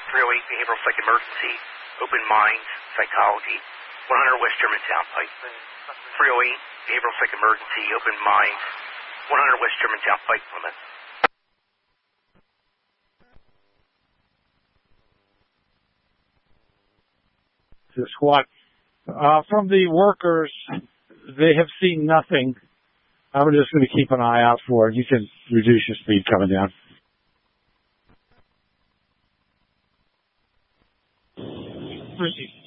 308 Behavioral Psych Emergency, Open Minds, Psychology, 100 West Germantown Pike. 308 Behavioral Psych Emergency, Open Minds, 100 West Germantown Pike, Plymouth. SWAT. From the workers, they have seen nothing. I'm just going to keep an eye out for it. You can reduce your speed coming down. Pretty